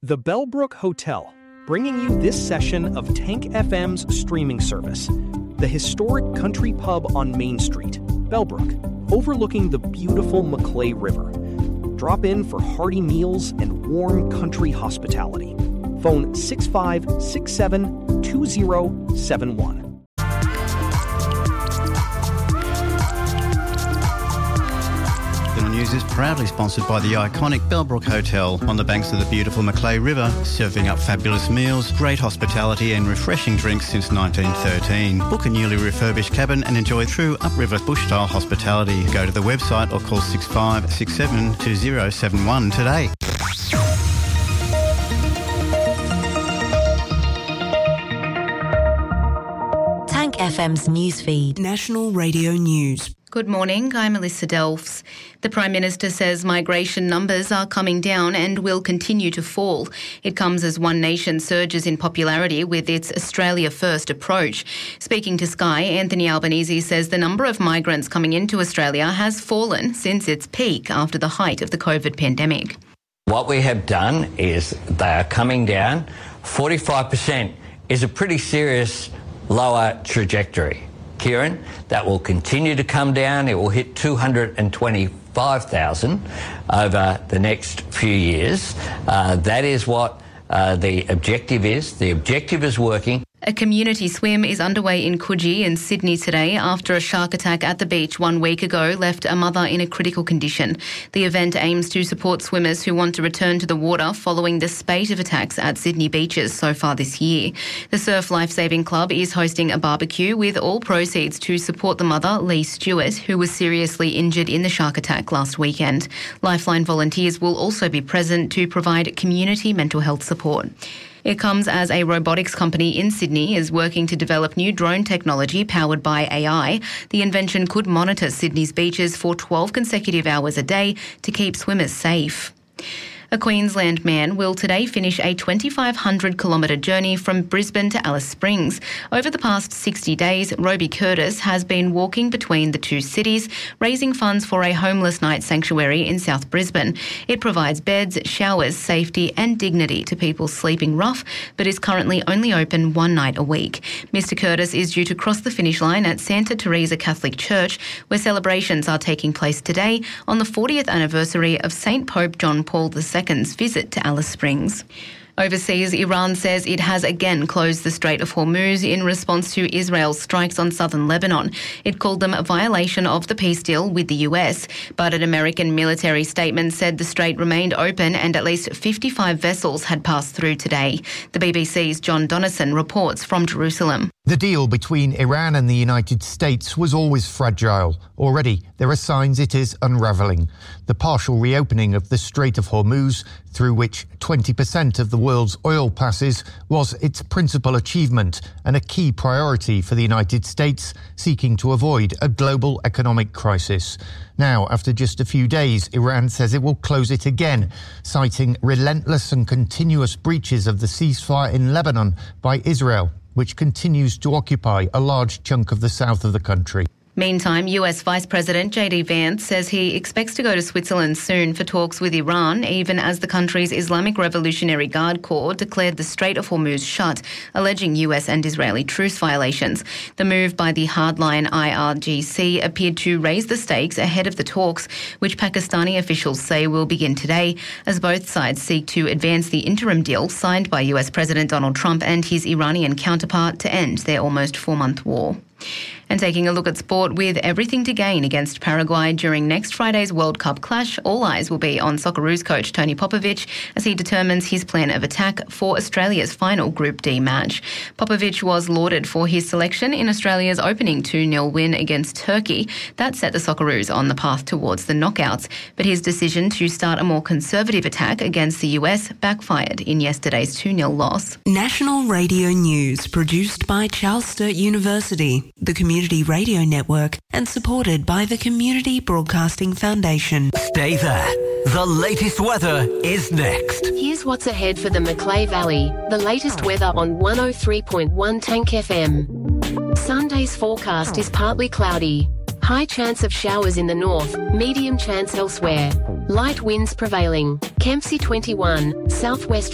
The Bellbrook Hotel, bringing you this session of Tank FM's streaming service. The historic country pub on Main Street, Bellbrook, overlooking the beautiful Maclay River. Drop in for hearty meals and warm country hospitality. Phone 6567-2071. The news is proudly sponsored by the iconic Bellbrook Hotel on the banks of the beautiful Maclay River, serving up fabulous meals, great hospitality and refreshing drinks since 1913. Book a newly refurbished cabin and enjoy true upriver bush-style hospitality. Go to the website or call 6567-2071 today. Tank FM's newsfeed. National Radio News. Good morning, I'm Melissa Delphs. The Prime Minister says migration numbers are coming down and will continue to fall. It comes as One Nation surges in popularity with its Australia First approach. Speaking to Sky, Anthony Albanese says the number of migrants coming into Australia has fallen since its peak after the height of the COVID pandemic. What we have done is they are coming down. 45% is a pretty serious lower trajectory. Kieran, that will continue to come down. It will hit 225,000 over the next few years. That is what the objective is. The objective is working. A community swim is underway in Coogee in Sydney today after a shark attack at the beach 1 week ago left a mother in a critical condition. The event aims to support swimmers who want to return to the water following the spate of attacks at Sydney beaches so far this year. The Surf Lifesaving Club is hosting a barbecue with all proceeds to support the mother, Lee Stewart, who was seriously injured in the shark attack last weekend. Lifeline volunteers will also be present to provide community mental health support. It comes as a robotics company in Sydney is working to develop new drone technology powered by AI. The invention could monitor Sydney's beaches for 12 consecutive hours a day to keep swimmers safe. A Queensland man will today finish a 2,500-kilometre journey from Brisbane to Alice Springs. Over the past 60 days, Roby Curtis has been walking between the two cities, raising funds for a homeless night sanctuary in South Brisbane. It provides beds, showers, safety and dignity to people sleeping rough, but is currently only open one night a week. Mr Curtis is due to cross the finish line at Santa Teresa Catholic Church, where celebrations are taking place today on the 40th anniversary of St Pope John Paul II's visit to Alice Springs. Overseas, Iran says it has again closed the Strait of Hormuz in response to Israel's strikes on southern Lebanon. It called them a violation of the peace deal with the US, but an American military statement said the strait remained open and at least 55 vessels had passed through today. The BBC's John Donnison reports from Jerusalem. The deal between Iran and the United States was always fragile. Already, there are signs it is unravelling. The partial reopening of the Strait of Hormuz, through which 20% of the world's oil passes, was its principal achievement and a key priority for the United States, seeking to avoid a global economic crisis. Now, after just a few days, Iran says it will close it again, citing relentless and continuous breaches of the ceasefire in Lebanon by Israel, which continues to occupy a large chunk of the south of the country. Meantime, US Vice President J.D. Vance says he expects to go to Switzerland soon for talks with Iran, even as the country's Islamic Revolutionary Guard Corps declared the Strait of Hormuz shut, alleging US and Israeli truce violations. The move by the hardline IRGC appeared to raise the stakes ahead of the talks, which Pakistani officials say will begin today, as both sides seek to advance the interim deal signed by US President Donald Trump and his Iranian counterpart to end their almost 4-month war. And taking a look at sport, with everything to gain against Paraguay during next Friday's World Cup clash, all eyes will be on Socceroos coach Tony Popovic as he determines his plan of attack for Australia's final Group D match. Popovic was lauded for his selection in Australia's opening 2-0 win against Turkey. That set the Socceroos on the path towards the knockouts, but his decision to start a more conservative attack against the US backfired in yesterday's 2-0 loss. National Radio News, produced by Charles Sturt University, the Community Radio Network, and supported by the Community Broadcasting Foundation. Stay there. The latest weather is next. Here's what's ahead for the Maclay Valley. The latest weather on 103.1 Tank FM. Sunday's forecast is partly cloudy. High chance of showers in the north, medium chance elsewhere. Light winds prevailing. Kempsey 21, southwest